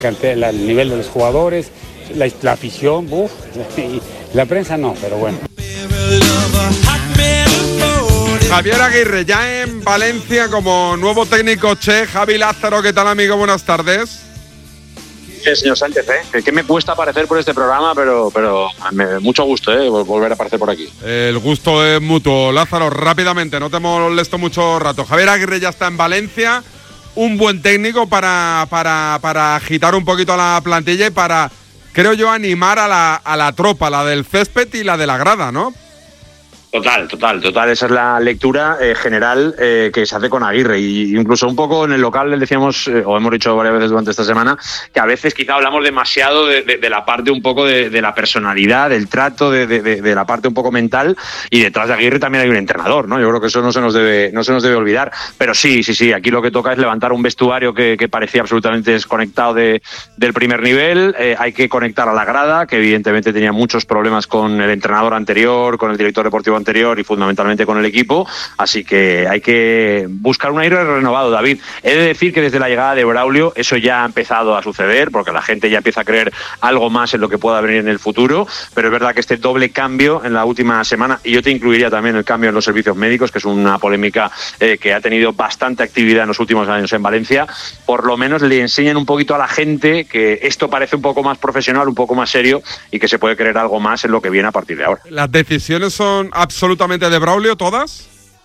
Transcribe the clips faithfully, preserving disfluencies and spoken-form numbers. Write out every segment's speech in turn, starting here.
El nivel de los jugadores, la, la afición, uff, y la prensa no, pero bueno. Javier Aguirre ya en Valencia como nuevo técnico Che. Javi Lázaro, ¿qué tal, amigo? Buenas tardes. Sí, señor Sánchez, ¿eh? Que me cuesta aparecer por este programa, pero, pero me, mucho gusto, ¿eh? Volver a aparecer por aquí. El gusto es mutuo. Lázaro, rápidamente, no te molesto mucho rato. Javier Aguirre ya está en Valencia, un buen técnico para, para, para agitar un poquito a la plantilla y para, creo yo, animar a la, a la tropa, la del césped y la de la grada, ¿no? Total, total, total. Esa es la lectura eh, general eh, que se hace con Aguirre. Y incluso un poco en el local le decíamos, eh, o hemos dicho varias veces durante esta semana, que a veces quizá hablamos demasiado de, de, de la parte un poco de, de la personalidad, del trato, de, de, de la parte un poco mental. Y detrás de Aguirre también hay un entrenador, ¿no? Yo creo que eso no se nos debe, no se nos debe olvidar. Pero sí, sí, sí. Aquí lo que toca es levantar un vestuario que, que parecía absolutamente desconectado de, del primer nivel. Eh, hay que conectar a la grada, que evidentemente tenía muchos problemas con el entrenador anterior, con el director deportivo anterior y fundamentalmente con el equipo, así que hay que buscar un aire renovado, David. He de decir que desde la llegada de Braulio eso ya ha empezado a suceder, porque la gente ya empieza a creer algo más en lo que pueda venir en el futuro, pero es verdad que este doble cambio en la última semana, y yo te incluiría también el cambio en los servicios médicos, que es una polémica eh, que ha tenido bastante actividad en los últimos años en Valencia, por lo menos le enseñan un poquito a la gente que esto parece un poco más profesional, un poco más serio, y que se puede creer algo más en lo que viene a partir de ahora. ¿Las decisiones son absolutamente de Braulio todas?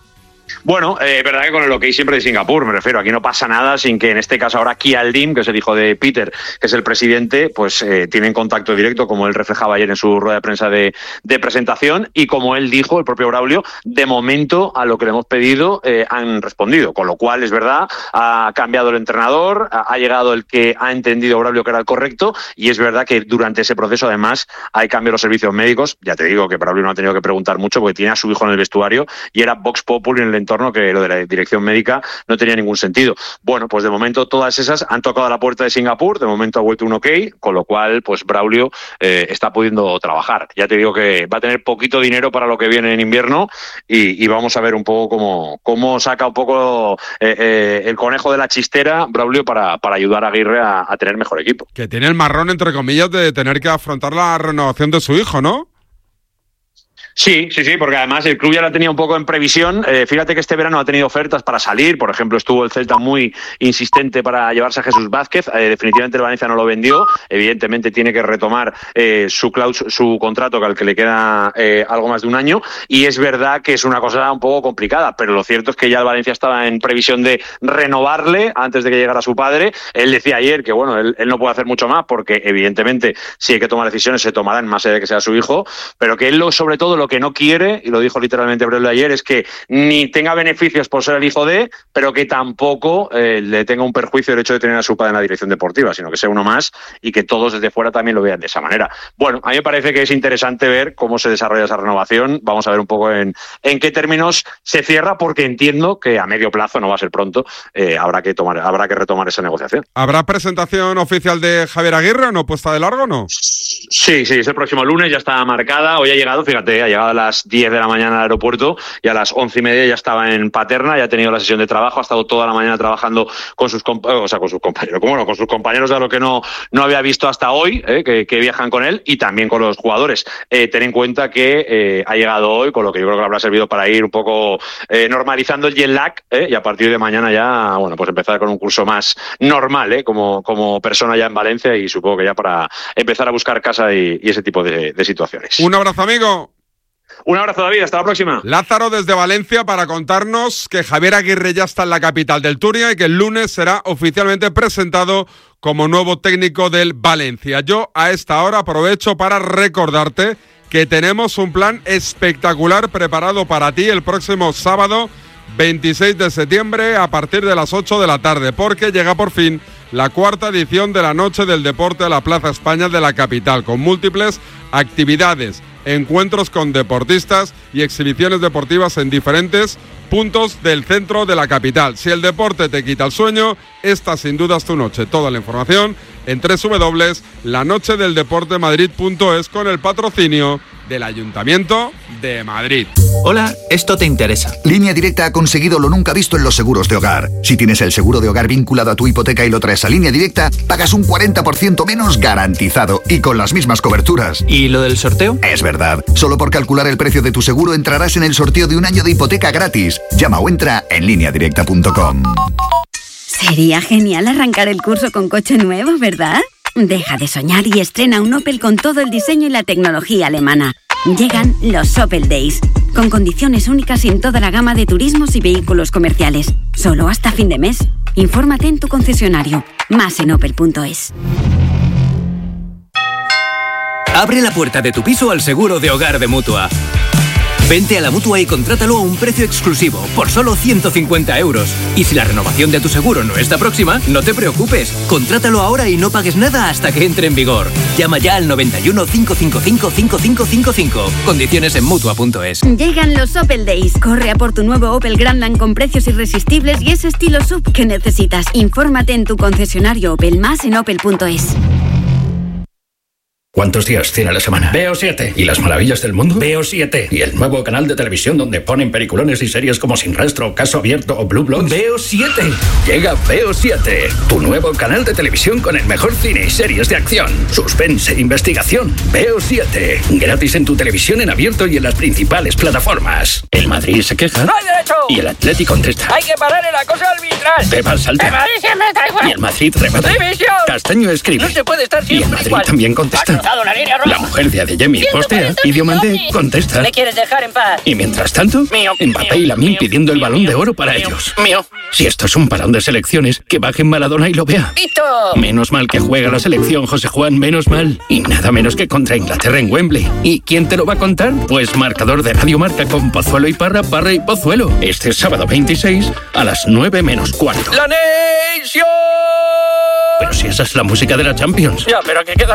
Bueno, es eh, verdad que con el ok siempre de Singapur, me refiero, aquí no pasa nada sin que en este caso ahora Kia Aldim, que es el hijo de Peter, que es el presidente, pues eh, tienen contacto directo, como él reflejaba ayer en su rueda de prensa de, de presentación, y como él dijo, el propio Braulio, de momento a lo que le hemos pedido eh, han respondido, con lo cual es verdad, ha cambiado el entrenador, ha, ha llegado el que ha entendido Braulio que era el correcto, y es verdad que durante ese proceso además hay cambio en los servicios médicos. Ya te digo que Braulio no ha tenido que preguntar mucho porque tiene a su hijo en el vestuario y era Vox Populi en el entorno, que lo de la dirección médica no tenía ningún sentido. Bueno, pues de momento todas esas han tocado a la puerta de Singapur, de momento ha vuelto un ok, con lo cual pues Braulio eh, está pudiendo trabajar. Ya te digo que va a tener poquito dinero para lo que viene en invierno y, y vamos a ver un poco cómo, cómo saca un poco eh, eh, el conejo de la chistera Braulio para, para ayudar a Aguirre a, a tener mejor equipo. Que tiene el marrón, entre comillas, de tener que afrontar la renovación de su hijo, ¿no? Sí, sí, sí, porque además el club ya la tenía un poco en previsión. Eh, fíjate que este verano ha tenido ofertas para salir. Por ejemplo, estuvo el Celta muy insistente para llevarse a Jesús Vázquez. Eh, definitivamente el Valencia no lo vendió. Evidentemente tiene que retomar eh, su claus- su contrato, que al que le queda eh, algo más de un año. Y es verdad que es una cosa un poco complicada, pero lo cierto es que ya el Valencia estaba en previsión de renovarle antes de que llegara su padre. Él decía ayer que bueno, él, él no puede hacer mucho más porque evidentemente si hay que tomar decisiones se tomarán más allá de que sea su hijo, pero que él lo, sobre todo lo Lo que no quiere, y lo dijo literalmente Braulio ayer, es que ni tenga beneficios por ser el hijo de, pero que tampoco eh, le tenga un perjuicio el hecho de tener a su padre en la dirección deportiva, sino que sea uno más y que todos desde fuera también lo vean de esa manera. Bueno, a mí me parece que es interesante ver cómo se desarrolla esa renovación. Vamos a ver un poco en, en qué términos se cierra, porque entiendo que a medio plazo, no va a ser pronto, eh, habrá que tomar, habrá que retomar esa negociación. ¿Habrá presentación oficial de Javier Aguirre o no, puesta de largo o no? Sí, sí, es el próximo lunes, ya está marcada. Hoy ha llegado, fíjate, ha llegado a las diez de la mañana al aeropuerto y a las once y media ya estaba en Paterna, ya ha tenido la sesión de trabajo, ha estado toda la mañana trabajando con sus compa- o sea, con sus compañeros, ¿cómo no? Con sus compañeros, de lo que no, no había visto hasta hoy, eh, que, que viajan con él, y también con los jugadores. Eh, ten en cuenta que eh, ha llegado hoy, con lo que yo creo que le habrá servido para ir un poco eh, normalizando el jet lag, eh, y a partir de mañana ya, bueno, pues empezar con un curso más normal, eh, como, como persona ya en Valencia, y supongo que ya para empezar a buscar casa y, y ese tipo de, de situaciones. Un abrazo, amigo. Un abrazo, David, hasta la próxima. Lázaro desde Valencia para contarnos que Javier Aguirre ya está en la capital del Turia y que el lunes será oficialmente presentado como nuevo técnico del Valencia. Yo a esta hora aprovecho para recordarte que tenemos un plan espectacular preparado para ti el próximo sábado veintiséis de septiembre a partir de las ocho de la tarde, porque llega por fin la cuarta edición de la Noche del Deporte de la Plaza España de la capital, con múltiples actividades, encuentros con deportistas y exhibiciones deportivas en diferentes puntos del centro de la capital. Si el deporte te quita el sueño, esta sin duda es tu noche. Toda la información en doble u doble u doble u punto la noche del deporte madrid punto es con el patrocinio del Ayuntamiento de Madrid. Hola, esto te interesa. Línea Directa ha conseguido lo nunca visto en los seguros de hogar. Si tienes el seguro de hogar vinculado a tu hipoteca y lo traes a Línea Directa, pagas un cuarenta por ciento menos garantizado y con las mismas coberturas. ¿Y lo del sorteo? Es verdad. Solo por calcular el precio de tu seguro entrarás en el sorteo de un año de hipoteca gratis. Llama o entra en línea directa punto com. Sería genial arrancar el curso con coche nuevo, ¿verdad? Deja de soñar y estrena un Opel con todo el diseño y la tecnología alemana. Llegan los Opel Days, con condiciones únicas en toda la gama de turismos y vehículos comerciales. Solo hasta fin de mes. Infórmate en tu concesionario. Más en opel punto es. Abre la puerta de tu piso al seguro de hogar de Mutua. Vente a la Mutua y contrátalo a un precio exclusivo, por solo ciento cincuenta euros. Y si la renovación de tu seguro no está próxima, no te preocupes. Contrátalo ahora y no pagues nada hasta que entre en vigor. Llama ya al noventa y uno, cincuenta y cinco, cincuenta y cinco cincuenta y cinco. Condiciones en Mutua punto es. Llegan los Opel Days. Corre a por tu nuevo Opel Grandland con precios irresistibles y ese estilo S U V que necesitas. Infórmate en tu concesionario Opel, más en opel punto es. ¿Cuántos días tiene la semana? Veo siete. ¿Y las maravillas del mundo? Veo siete. ¿Y el nuevo canal de televisión donde ponen peliculones y series como Sin Rastro, Caso Abierto o Blue Bloods? Veo siete. Llega Veo siete, tu nuevo canal de televisión con el mejor cine y series de acción, suspense e investigación. Veo siete. Gratis en tu televisión en abierto y en las principales plataformas. El Madrid se queja. ¡No hay derecho! Y el Atlético contesta. ¡Hay que parar el acoso arbitral! Pepa salta. ¡El Madrid siempre está igual! Y el Madrid remata. ¡División! Castaño escribe. No se puede estar Y el siempre Madrid igual. también contesta. La, línea roja. La mujer de Adeyemi ciento postea cuarenta y Diomandé millones. contesta. ¿Me quieres dejar en paz? Y mientras tanto, Mío, Mbappé mío, y Lamine mío, pidiendo el mío, balón de mío, oro para mío, ellos. Mío. Si esto es un parón de selecciones, que bajen Maradona y lo vea. ¡Pito! Menos mal que juega la selección, José Juan, menos mal. Y nada menos que contra Inglaterra en Wembley. ¿Y quién te lo va a contar? Pues marcador de Radio Marca con Pozuelo y Parra, Parra y Pozuelo. Este sábado veintiséis a las nueve menos cuarto. ¡La Nation! Pero si esa es la música de la Champions. Ya, pero que queda